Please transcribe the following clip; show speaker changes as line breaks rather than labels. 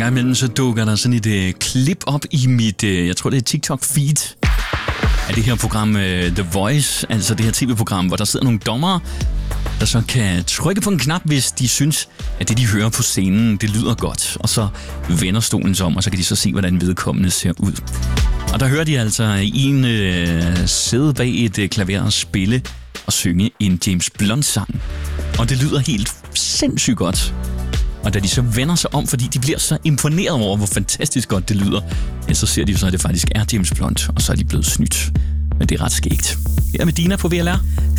gang imellem så dukker der sådan et klip op i mit, jeg tror det er TikTok-feed af det her program The Voice, altså det her tv-program, hvor der sidder nogle dommere, der så kan trykke på en knap, hvis de synes, at det de hører på scenen, det lyder godt. Og så vender stolen sig om, og så kan de så se, hvordan vedkommende ser ud. Og der hører de altså en sidde bag et klaver og spille og synge en James Blunt-sang. Og det lyder helt sindssygt godt. Og da de så vender sig om, fordi de bliver så imponeret over, hvor fantastisk godt det lyder, ja, så ser de jo så, at det faktisk er James Blunt, og så er de blevet snydt. Men det er ret skægt. Her med Dina på VLR.